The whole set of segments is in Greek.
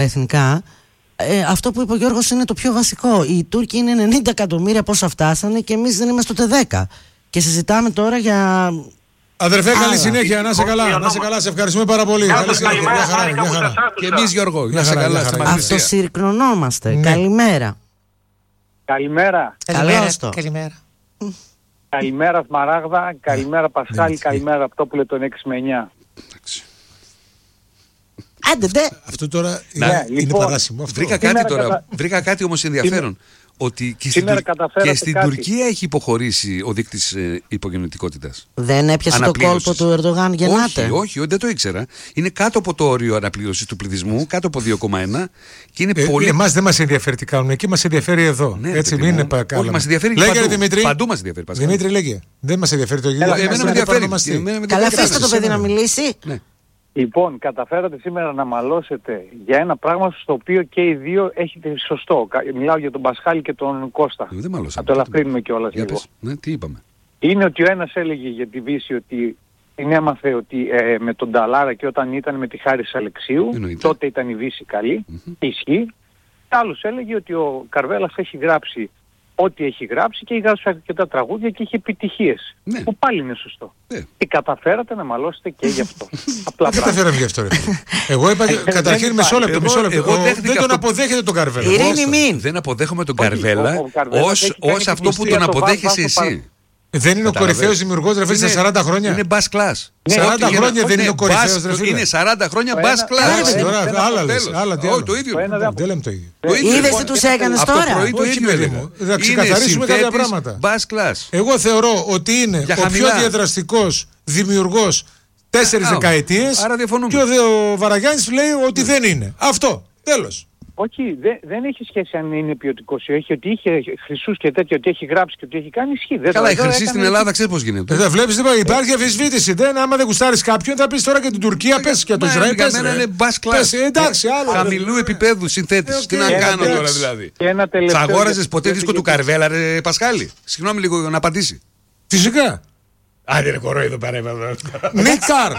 εθνικά. Αυτό που είπε ο Γιώργος είναι το πιο βασικό. Οι Τούρκοι είναι 90 εκατομμύρια πόσα φτάσανε και εμείς δεν είμαστε ούτε 10. Και συζητάμε τώρα για. Αδερφέ, καλή συνέχεια. Να είσαι καλά. Να είσαι καλά. Σε ευχαριστούμε πάρα πολύ. Καλή συνέχεια. Μια χαρά. Και εμείς, Γιώργο, να είσαι καλά. Αυτοσυρκνωνόμαστε. Καλημέρα. Καλημέρα. Καλημέρα. Καλημέρα Σμαράγδα, καλημέρα Πασχάλη, καλημέρα Ραπτόπουλε των 6 με 9. Άντε, αυτό τώρα είναι παράσιμο. Βρήκα κάτι όμως ενδιαφέρον. Ότι και στην Τουρκία έχει υποχωρήσει ο δείκτης υπογεννητικότητας. Δεν έπιασε το κόλπο του Ερντογάν γεννάται. Όχι, δεν το ήξερα. Είναι κάτω από το όριο αναπλήρωσης του πληθυσμού, κάτω από 2,1 και είναι πολύ. Εμάς δεν μας ενδιαφέρει τι κάνουν εκεί, μας ενδιαφέρει εδώ. Ναι, έτσι μην είναι καλά. Όχι, μας ενδιαφέρει παντού μας ενδιαφέρει. Δημήτρη, λέγε. Δεν μας ενδιαφέρει το ίδιο. Εμένα με ενδιαφέρει. Καλά, αφήστε το παιδί να μιλήσει. Λοιπόν, καταφέρατε σήμερα να μαλώσετε για ένα πράγμα στο οποίο και οι δύο έχετε σωστό. Μιλάω για τον Πασχάλη και τον Κώστα. Δεν μαλώσαμε. Θα το ελαφρύνουμε κιόλας λίγο. Ναι, τι είπαμε. Είναι ότι ο ένας έλεγε για τη Δύση ότι την έμαθε ότι με τον Νταλάρα και όταν ήταν με τη Χάρις Αλεξίου, τότε ήταν η Δύση καλή, ισχύει. Άλλος έλεγε ότι ο Καρβέλας έχει γράψει ό,τι έχει γράψει και έγραψε αρκετά τραγούδια και είχε επιτυχίες. Ναι. Που πάλι είναι σωστό. Ναι. Και καταφέρατε να μαλώσετε και γι' αυτό. Απλά δεν καταφέραμε γι' αυτό. Εγώ είπα καταρχήν μισό λεπτό. Δεν τον αποδέχεται τον Καρβέλα. Δεν αποδέχομαι τον Καρβέλα ως αυτό που τον αποδέχεσαι εσύ. Δεν είναι ο κορυφαίος δημιουργός ρεφέ σε 40 χρόνια. Είναι bass class. 40 χρόνια δεν είναι ο κορυφαίος ρεφέ. Είναι 40 χρόνια bass class. Άλλα λες. Όχι, το ίδιο. Δεν λέμε το ίδιο. Είδες τι τους έκανες τώρα. Από το πρωί το ίδιο έλεγα. Θα ξεκαθαρίσουμε κάποια πράγματα. Bass class. Εγώ θεωρώ ότι είναι ο πιο διαδραστικός δημιουργός 4 δεκαετίες και ο Βαραγιάννης λέει ότι δεν είναι. Αυτό. Τέλος. Όχι, δεν έχει σχέση αν είναι ποιοτικός. Έχει ότι είχε χρυσούς και τέτοια, ότι έχει γράψει και ότι έχει κάνει ισχύ. Καλά, η χρυσή στην Ελλάδα ξέρει πώς γίνεται. Δεν βλέπεις, υπάρχει αμφισβήτηση. Άμα δεν γουστάρεις κάποιον, θα πεις τώρα και την Τουρκία, πες και το Ισραήλ. Για μένα είναι bass class. Εντάξει, άλλο. Χαμηλού επίπεδου συνθέτηση. Τι να κάνω τώρα δηλαδή. Θα αγόραζες ποτέ δίσκο του Καρβέλα, ρε Πασχάλη? Συγγνώμη λίγο να απαντήσει. Φυσικά. Άντε ρε κορόιδο παρέμβα. Νικ Καρ.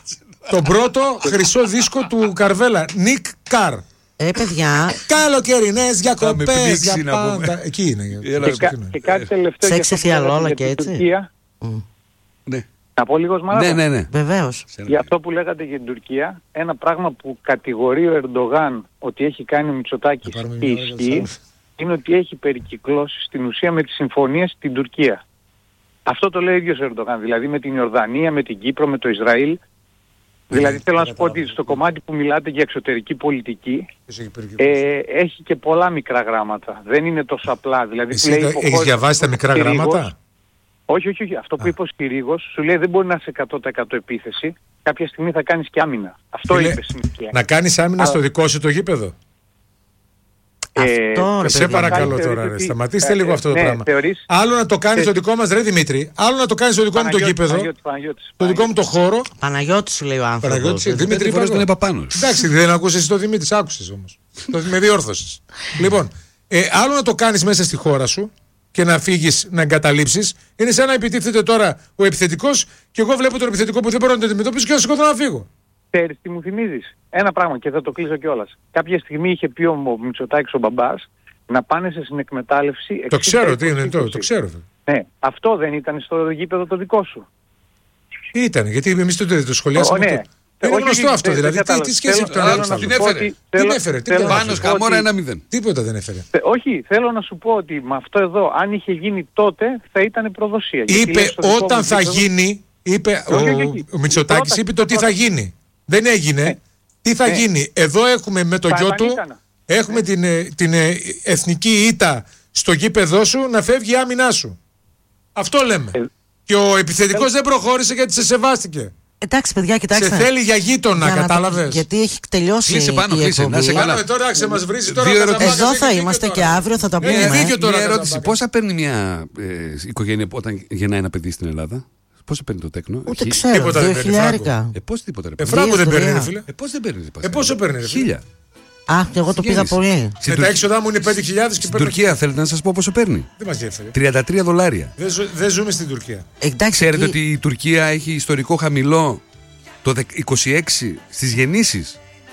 Το πρώτο χρυσό δίσκο του Καρβέλα. Νικ Καρ. Παιδιά. Καλοκαιρινές διακοπές για πάντα. Εκεί είναι. Και κάτι τελευταίο. Σεξ εφιαλόλα και έτσι. Ναι. Να πω λίγο Σμαράγδα. Ναι. Βεβαίως. Για αυτό που λέγατε για την Τουρκία, ένα πράγμα που κατηγορεί ο Ερντογάν ότι έχει κάνει ο Μητσοτάκης και ισχύει, είναι ότι έχει περικυκλώσει στην ουσία με τις συμφωνίες στην Τουρκία. Αυτό το λέει ο ίδιος ο Ερντογάν. Δηλαδή με την Ιορδανία, με την Κύπρο, με το Ισραήλ. Δηλαδή θέλω να σου πω ότι στο κομμάτι που μιλάτε για εξωτερική πολιτική έχει και πολλά μικρά γράμματα. Δεν είναι τόσο απλά. Δηλαδή, έχεις διαβάσει τα μικρά γράμματα? Όχι. Αυτό που είπε ο Σπυρίγος σου λέει δεν μπορεί να είσαι 100% επίθεση. Κάποια στιγμή θα κάνεις και άμυνα. Αυτό είπε στην ουσία. Να κάνεις άμυνα στο δικό σου το γήπεδο? Σε παρακαλώ τώρα, ρε. Σταματήστε λίγο αυτό το πράγμα. Άλλο να το κάνεις στο δικό μας, ρε Δημήτρη, άλλο να το κάνεις στο δικό μου το γήπεδο, το δικό μου το χώρο. Παναγιώτης σου λέει ο άνθρωπος. Δημήτρη, φορές τον είπα πάνω. Εντάξει, δεν ακούσεις το Δημήτρη, άκουσες όμως. Με διόρθωσες. Λοιπόν, άλλο να το κάνεις μέσα στη χώρα σου και να φύγεις, να εγκαταλείψεις. Είναι σαν να επιτίθεται τώρα ο επιθετικός και εγώ βλέπω τον επιθετικό που δεν μπορώ να τον αντιμετωπίσω και να σηκωθώ να φύγω. Ξέρεις τι μου θυμίζεις? Ένα πράγμα και θα το κλείσω κιόλας. Κάποια στιγμή είχε πει ο Μητσοτάκης ο μπαμπάς να πάνε σε συνεκμετάλλευση. Το ξέρω τι είναι, το ξέρω. Ναι, αυτό δεν ήταν στο γήπεδο το δικό σου? Ήταν, γιατί εμείς τότε το σχολιάσαμε. Ναι. Είναι γνωστό αυτό, δηλαδή. Τι σχέση έχει το άλλο? Την έφερε. Πάνω σκαμόρα 1-0. Τίποτα δεν έφερε. Όχι, θέλω να σου πω ότι με αυτό εδώ, αν είχε γίνει τότε, θα ήταν προδοσία. Είπε όταν θα γίνει, είπε ο Μητσοτάκης, είπε το τι θα γίνει. Δεν έγινε. Τι θα γίνει? Εδώ έχουμε με το γιο του, έχουμε την εθνική ήττα στο γήπεδό σου, να φεύγει η άμυνά σου. Αυτό λέμε. Και ο επιθετικός δεν προχώρησε γιατί σε σεβάστηκε. Εντάξει παιδιά, κοιτάξτε. Σε θέλει για γείτονα, κατάλαβες? Γιατί έχει τελειώσει κλείσε πάνω, η εκπομπή. Να σε καλά. Τώρα μας βρίζει τώρα. Εδώ θα είμαστε και αύριο θα τα πούμε. Μια ερώτηση. Πόσα παίρνει μια οικογένεια όταν γεννάει ένα παιδί στην Ελλάδα? Πόσο παίρνει το τέκνο? Ούτε ξέρω, 2.000. Πώς τίποτα ρε? Φράγκο δεν παίρνει ρε φίλε. Πώς δεν παίρνει? Πόσο παίρνει ρε φίλε? 1.000. Αχ, εγώ το πήγα πολύ. Τα έξοδά μου είναι 5.000 και στην Τουρκία θέλετε να σας πω πόσο παίρνει? Δεν μας διέφερε. $33. Δεν ζούμε στην Τουρκία. Ξέρετε ότι η Τουρκία έχει ιστορικό χαμηλό το 26 στις γεννήσεις?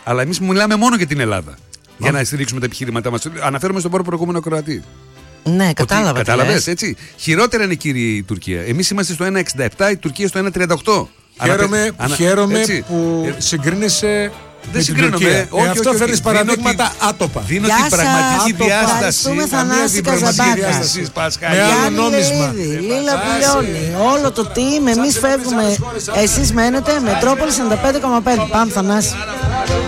Αλλά εμείς μιλάμε μόνο για την Ελλάδα. Για να στηρίξουμε τα επιχειρήματά μας. Αναφέρομαι στον προηγούμενο Κροατή. Ναι, κατάλαβα. Κατάλαβες, έτσι. Χειρότερα είναι, κύριε, η Τουρκία. Εμείς είμαστε στο 1,67, η Τουρκία στο 1,38. Χαίρομαι που συγκρίνεσαι. Δεν συγκρίνομαι. Αυτό φέρνει παραδείγματα άτοπα. Δίνω την πραγματική διάσταση. Θανάση Καζαμπάκα. Με άλλο νόμισμα. Λίλα Πουλιώνη. Όλο το team. Εμείς φεύγουμε. Εσείς μένετε. Μετρόπολη 95,5. Πάμε, Θανάση.